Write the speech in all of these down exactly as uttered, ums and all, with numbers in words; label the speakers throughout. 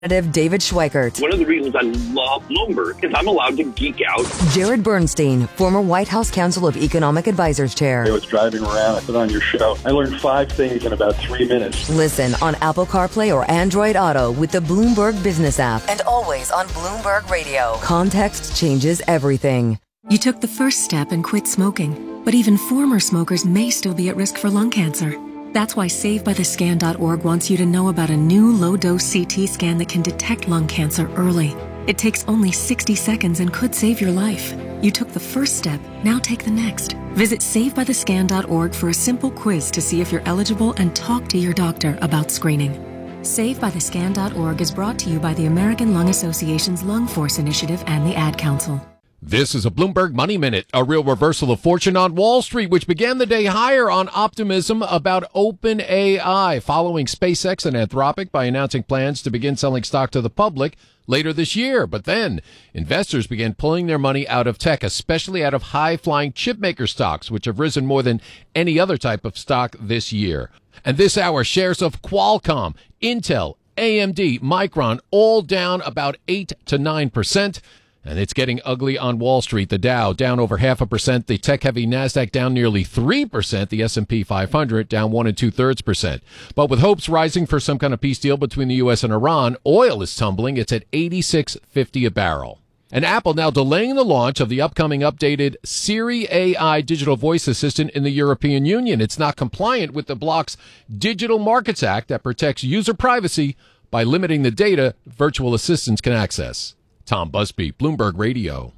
Speaker 1: David Schweikert.
Speaker 2: One of the reasons I love Bloomberg is I'm allowed to geek out.
Speaker 1: Jared Bernstein, former White House Council of Economic Advisors Chair.
Speaker 3: I was driving around, I put on your show. I learned five things in about three minutes.
Speaker 1: Listen on Apple CarPlay or Android Auto with the Bloomberg Business app. And always on Bloomberg Radio. Context changes everything.
Speaker 4: You took the first step and quit smoking, but even former smokers may still be at risk for lung cancer. That's why Save By The Scan dot org wants you to know about a new low-dose C T scan that can detect lung cancer early. It takes only sixty seconds and could save your life. You took the first step, now take the next. Visit Save By The Scan dot org for a simple quiz to see if you're eligible and talk to your doctor about screening. Save By The Scan dot org is brought to you by the American Lung Association's Lung Force Initiative and the Ad Council.
Speaker 5: This is a Bloomberg Money Minute, a real reversal of fortune on Wall Street, which began the day higher on optimism about OpenAI, following SpaceX and Anthropic by announcing plans to begin selling stock to the public later this year. But then investors began pulling their money out of tech, especially out of high-flying chipmaker stocks, which have risen more than any other type of stock this year. And this hour, shares of Qualcomm, Intel, A M D, Micron, all down about eight to nine percent. And it's getting ugly on Wall Street. The Dow down over half a percent. The tech-heavy NASDAQ down nearly three percent. The S and P five hundred down one and two-thirds percent. But with hopes rising for some kind of peace deal between the U S and Iran, oil is tumbling. It's at eighty-six fifty a barrel. And Apple now delaying the launch of the upcoming updated Siri A I digital voice assistant in the European Union. It's not compliant with the bloc's Digital Markets Act that protects user privacy by limiting the data virtual assistants can access. Tom Busby, Bloomberg Radio.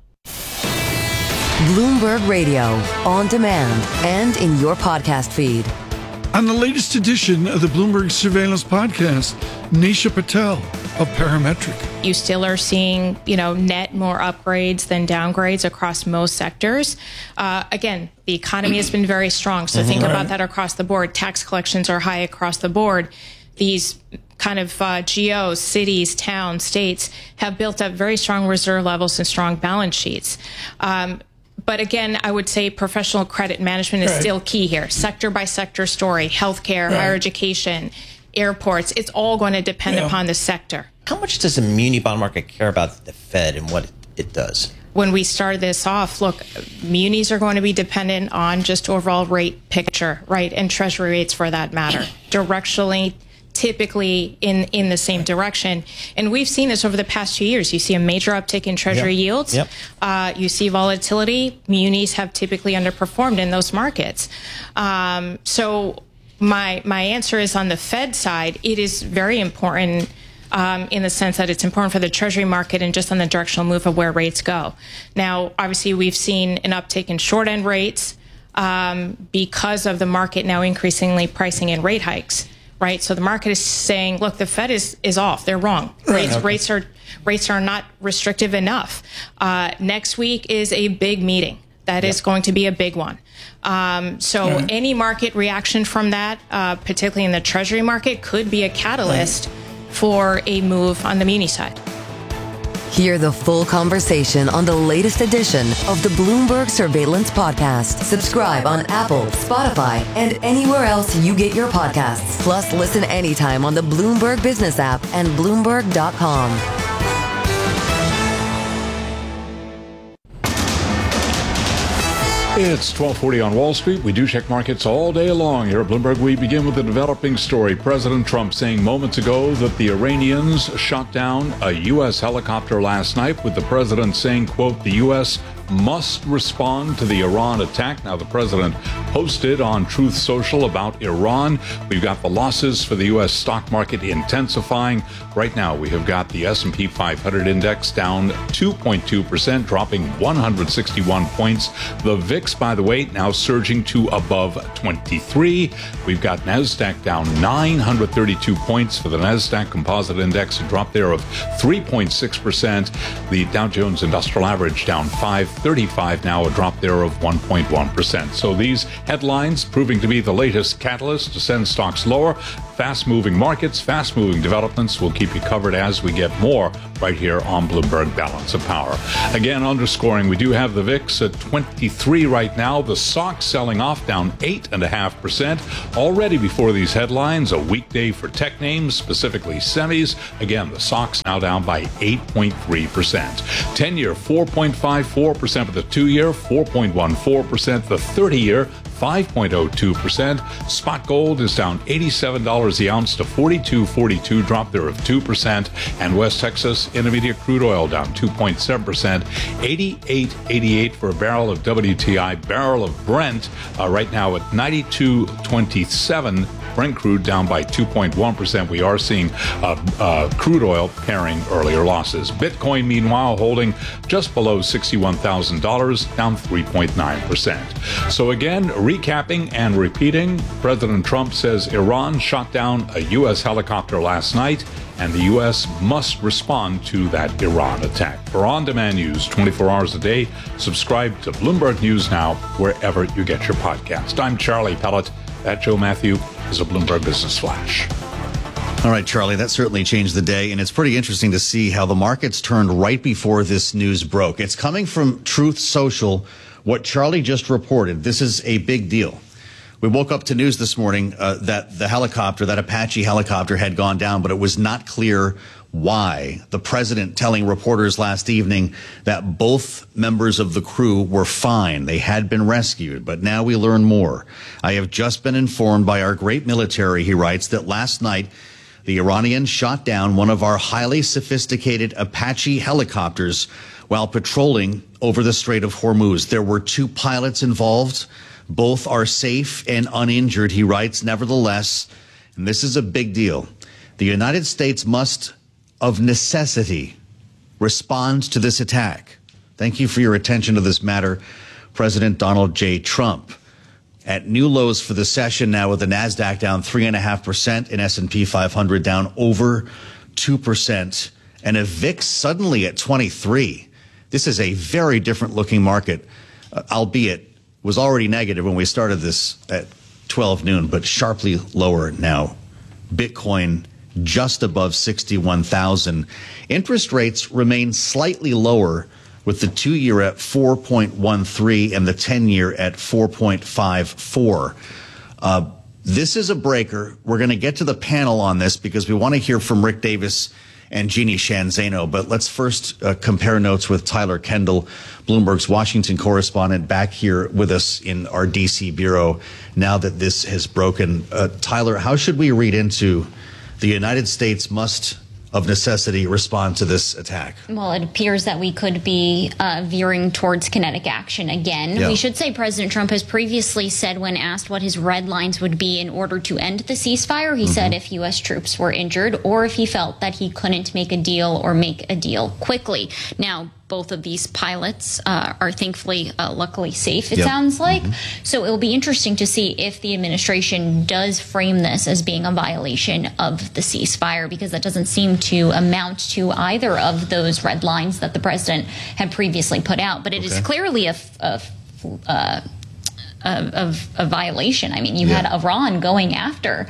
Speaker 1: Bloomberg Radio, on demand and in your podcast feed.
Speaker 6: On the latest edition of the Bloomberg Surveillance Podcast, Nisha Patel of Parametric.
Speaker 7: You still are seeing, you know, net more upgrades than downgrades across most sectors. Uh, again, the economy has been very strong, so mm-hmm. think about that across the board. Tax collections are high across the board. These kind of uh, G Os, cities, towns, states have built up very strong reserve levels and strong balance sheets. Um, but again, I would say professional credit management is right. still key here. Sector by sector story, healthcare, right. higher education, airports, it's all going to depend yeah. upon the sector.
Speaker 8: How much does the muni bond market care about the Fed and what it does?
Speaker 7: When we started this off, look, munis are going to be dependent on just overall rate picture, right? And treasury rates for that matter. Directionally, typically in, in the same direction. And we've seen this over the past two years. You see a major uptick in treasury yep. yields. Yep. Uh, you see volatility. Munis have typically underperformed in those markets. Um, so my my answer is on the Fed side, it is very important um, in the sense that it's important for the treasury market and just on the directional move of where rates go. Now, obviously, we've seen an uptick in short-end rates um, because of the market now increasingly pricing in rate hikes. Right, so the market is saying, "Look, the Fed is is off. They're wrong. Rates okay. rates are rates are not restrictive enough." Uh, next week is a big meeting. That yep. is going to be a big one. Um, so mm-hmm. any market reaction from that, uh, particularly in the Treasury market, could be a catalyst mm-hmm. for a move on the muni side.
Speaker 1: Hear the full conversation on the latest edition of the Bloomberg Surveillance Podcast. Subscribe on Apple, Spotify, and anywhere else you get your podcasts. Plus, listen anytime on the Bloomberg Business app and Bloomberg dot com.
Speaker 9: It's twelve forty on Wall Street. We do check markets all day long. Here at Bloomberg, we begin with a developing story. President Trump saying moments ago that the Iranians shot down a U S helicopter last night, with the president saying, quote, the U S must respond to the Iran attack. Now, the president posted on Truth Social about Iran. We've got the losses for the U S stock market intensifying. Right now, we have got the S and P five hundred index down two point two percent, dropping one hundred sixty-one points. The V I X, by the way, now surging to above twenty-three. We've got NASDAQ down nine hundred thirty-two points for the NASDAQ Composite Index, a drop there of three point six percent. The Dow Jones Industrial Average down five thirty-five, now a drop there of one point one percent. So these headlines proving to be the latest catalyst to send stocks lower. Fast-moving markets, fast-moving developments. We'll keep you covered as we get more right here on Bloomberg Balance of Power. Again, underscoring, we do have the V I X at twenty-three right now. The S O X selling off, down eight point five percent. Already before these headlines, a weekday for tech names, specifically semis. Again, the S O X now down by eight point three percent. ten-year, four point five four percent for the two-year, four point one four percent the thirty-year, five point zero two percent. Spot gold is down eighty-seven dollars the ounce to forty-two forty-two, drop there of two percent. And West Texas Intermediate crude oil down two point seven percent, eighty-eight eighty-eight for a barrel of W T I. Barrel of Brent uh, right now at ninety-two twenty-seven. Brent crude down by two point one percent. We are seeing uh, uh, crude oil pairing earlier losses. Bitcoin, meanwhile, holding just below sixty-one thousand dollars, down three point nine percent. So again, recapping and repeating, President Trump says Iran shot down a U S helicopter last night, and the U S must respond to that Iran attack. For on-demand news twenty-four hours a day, subscribe to Bloomberg News Now wherever you get your podcast. I'm Charlie Pellet. That Joe Matthew is a Bloomberg Business Flash.
Speaker 10: All right, Charlie, that certainly changed the day, and it's pretty interesting to see how the markets turned right before this news broke. It's coming from Truth Social, what Charlie just reported. This is a big deal. We woke up to news this morning uh, that the helicopter, that Apache helicopter, had gone down, but it was not clear why. The president telling reporters last evening that both members of the crew were fine. They had been rescued, but now we learn more. I have just been informed by our great military, he writes, that last night the Iranians shot down one of our highly sophisticated Apache helicopters while patrolling over the Strait of Hormuz. There were two pilots involved. Both are safe and uninjured, he writes. Nevertheless, and this is a big deal, the United States must, of necessity, respond to this attack. Thank you for your attention to this matter, President Donald J. Trump. At new lows for the session now, with the NASDAQ down three point five percent and S and P five hundred down over two percent, and a V I X suddenly at twenty-three. This is a very different looking market, uh, albeit was already negative when we started this at twelve noon, but sharply lower now. Bitcoin just above sixty-one thousand. Interest rates remain slightly lower, with the two-year at four point one three and the ten-year at four point five four. Uh, this is a breaker. We're going to get to the panel on this because we want to hear from Rick Davis and Jeannie Sheehan Zaino. But let's first uh, compare notes with Tyler Kendall, Bloomberg's Washington correspondent, back here with us in our D C bureau now that this has broken. Uh, Tyler, how should we read into the United States must, of necessity, respond to this attack?
Speaker 11: Well, it appears that we could be uh, veering towards kinetic action again.
Speaker 10: Yeah.
Speaker 11: We should say President Trump has previously said, when asked what his red lines would be in order to end the ceasefire, he mm-hmm. said if U S troops were injured or if he felt that he couldn't make a deal or make a deal quickly. Now, both of these pilots uh, are thankfully, uh, luckily safe, it yep. sounds like. Mm-hmm. So it'll be interesting to see if the administration does frame this as being a violation of the ceasefire, because that doesn't seem to amount to either of those red lines that the president had previously put out. But it okay. is clearly a, a, uh, a, a violation. I mean, you yeah. had Iran going after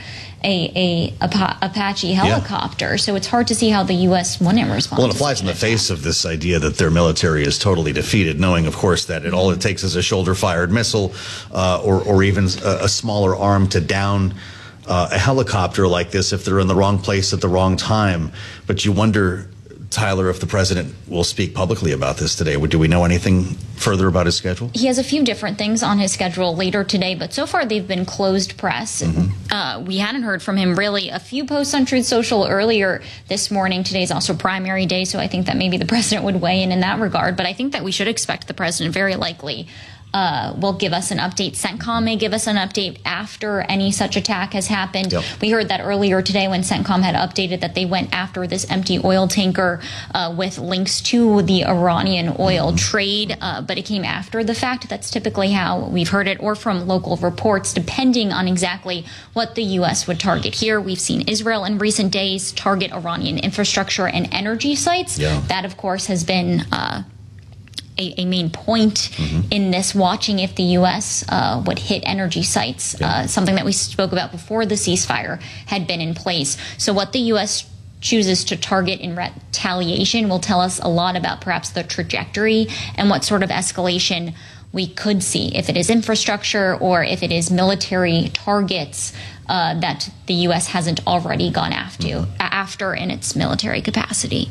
Speaker 11: A, a, a Apache helicopter, yeah. so it's hard to see how the U S wouldn't respond.
Speaker 10: Well, it flies in the face of this idea that their military is totally defeated, knowing, of course, that it all it takes is a shoulder-fired missile uh, or, or even a, a smaller arm to down uh, a helicopter like this if they're in the wrong place at the wrong time. But you wonder, Tyler, if the president will speak publicly about this today. Do we know anything further about his schedule?
Speaker 11: He has a few different things on his schedule later today, but so far they've been closed press. Mm-hmm. Uh, we hadn't heard from him really. A few posts on Truth Social earlier this morning. Today's also primary day, so I think that maybe the president would weigh in in that regard. But I think that we should expect the president very likely Uh, will give us an update. CENTCOM may give us an update after any such attack has happened. Yep. We heard that earlier today when CENTCOM had updated that they went after this empty oil tanker uh, with links to the Iranian oil mm-hmm. trade, uh, but it came after the fact. That's typically how we've heard it, or from local reports, depending on exactly what the U S would target here. We've seen Israel in recent days target Iranian infrastructure and energy sites. Yeah. That, of course, has been Uh, a, a main point mm-hmm. in this, watching if the U S uh, would hit energy sites, yeah. uh, something that we spoke about before the ceasefire had been in place. So what the U S chooses to target in retaliation will tell us a lot about perhaps the trajectory and what sort of escalation we could see, if it is infrastructure or if it is military targets uh, that the U S hasn't already gone after, mm-hmm. after in its military capacity.